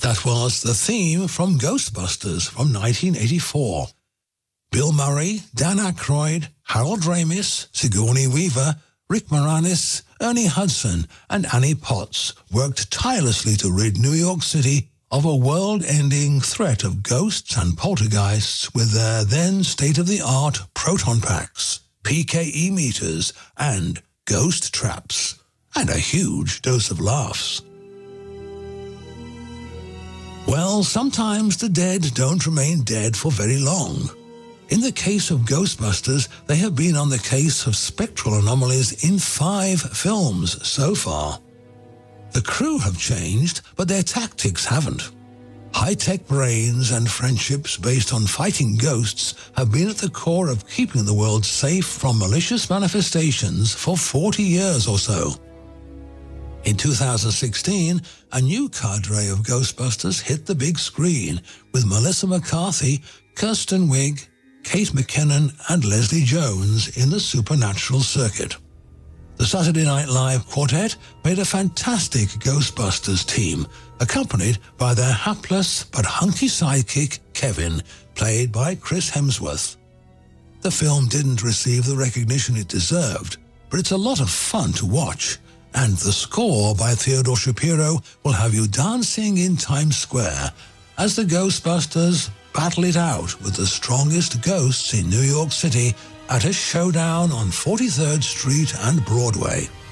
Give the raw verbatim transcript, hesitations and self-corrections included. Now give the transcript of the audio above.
That was the theme from Ghostbusters from nineteen eighty-four. Bill Murray, Dan Aykroyd, Harold Ramis, Sigourney Weaver, Rick Moranis, Ernie Hudson, and Annie Potts worked tirelessly to rid New York City of a world-ending threat of ghosts and poltergeists with their then state-of-the-art proton packs, P K E meters, and ghost traps, and a huge dose of laughs. Well, sometimes the dead don't remain dead for very long. In the case of Ghostbusters, they have been on the case of spectral anomalies in five films so far. The crew have changed, but their tactics haven't. High-tech brains and friendships based on fighting ghosts have been at the core of keeping the world safe from malicious manifestations for forty years or so. In two thousand sixteen, a new cadre of Ghostbusters hit the big screen with Melissa McCarthy, Kirsten Wiig, Kate McKinnon, and Leslie Jones in the supernatural circuit. The Saturday Night Live quartet made a fantastic Ghostbusters team, accompanied by their hapless but hunky sidekick, Kevin, played by Chris Hemsworth. The film didn't receive the recognition it deserved, but it's a lot of fun to watch, and the score by Theodore Shapiro will have you dancing in Times Square as the Ghostbusters battle it out with the strongest ghosts in New York City at a showdown on forty-third Street and Broadway.